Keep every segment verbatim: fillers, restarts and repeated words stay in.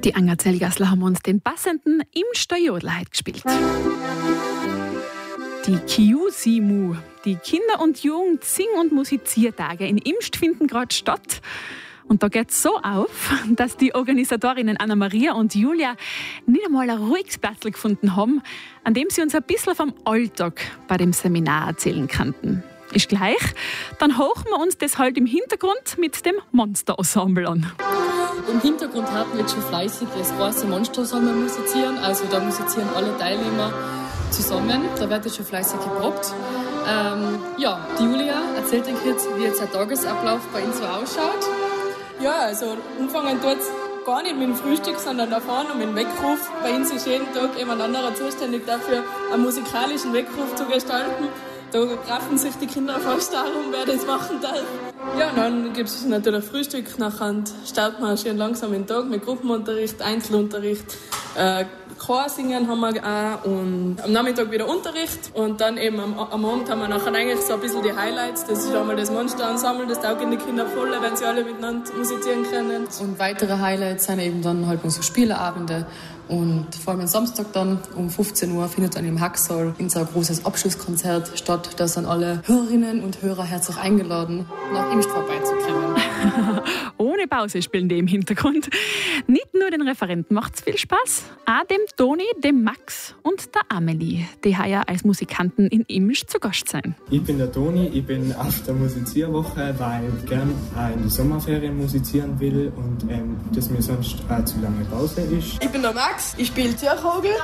Die Angerzelgassler haben uns den passenden Imster-Jodler heute gespielt. Die Kiusimu, die Kinder- und Jugend-Sing- und Musiziertage in Imst finden gerade statt. Und da geht es so auf, dass die Organisatorinnen Anna-Maria und Julia nicht einmal ein ruhiges Platz gefunden haben, an dem sie uns ein bisschen vom Alltag bei dem Seminar erzählen könnten. Ist gleich, dann hochen wir uns das halt im Hintergrund mit dem Monster-Ensemble an. Im Hintergrund hatten wir jetzt schon fleißig das große Monster-Ensemble musizieren, also da musizieren alle Teilnehmer zusammen, da wird jetzt schon fleißig geprobt. Ähm, ja, die Julia erzählt euch jetzt, wie jetzt der Tagesablauf bei Ihnen so ausschaut. Ja, also anfangen tut es gar nicht mit dem Frühstück, sondern da vorne mit dem Weckruf. Bei uns ist jeden Tag jemand anderer zuständig dafür, einen musikalischen Weckruf zu gestalten. Da raffen sich die Kinder fast darum, wer das machen darf. Ja, und dann gibt es natürlich Frühstück. Nachher starten wir schön langsam in den Tag mit Gruppenunterricht, Einzelunterricht. Äh, Chorsingen haben wir auch und am Nachmittag wieder Unterricht. Und dann eben am, am Abend haben wir nachher eigentlich so ein bisschen die Highlights. Das ist einmal das Monster-Ensemble, das taugen die Kinder voll, wenn sie alle miteinander musizieren können. Und weitere Highlights sind eben dann halt unsere Spieleabende. Und vor allem am Samstag dann um fünfzehn Uhr findet dann im Hacksaal unser großes Abschlusskonzert statt. Da sind alle Hörerinnen und Hörer herzlich eingeladen, nach Imst vorbeizukommen. Ohne Pause spielen die im Hintergrund. Nicht nur den Referenten macht es viel Spaß, auch dem Toni, dem Max und der Amelie, die heuer als Musikanten in Imst zu Gast sein. Ich bin der Toni, ich bin auf der Musizierwoche, weil ich gerne in die Sommerferien musizieren will und ähm, das mir sonst eine zu lange Pause ist. Ich bin der Max, ich spiele Zirchhogel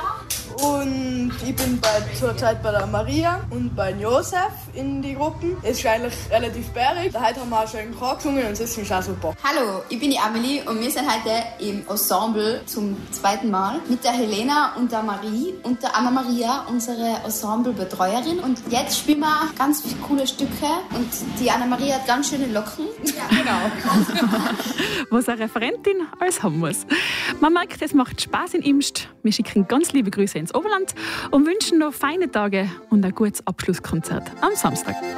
und ich bin bei, zurzeit bei der Maria und bei Josef in die Gruppen. Es ist eigentlich relativ bärig. Heute haben wir auch schon einen Chor gesungen und das ist auch super. Hallo, ich bin die Amelie und wir sind heute im Ensemble zum zweiten Mal mit der Helena und der Marie und der Anna-Maria, unsere Ensemblebetreuerin. Und jetzt spielen wir ganz coole Stücke und die Anna-Maria hat ganz schöne Locken. Ja, genau. Was eine Referentin alles haben muss. Man merkt, es macht Spaß in Imst. Wir schicken ganz liebe Grüße ins Oberland und wünschen noch feine Tage und ein gutes Abschlusskonzert am Samstag.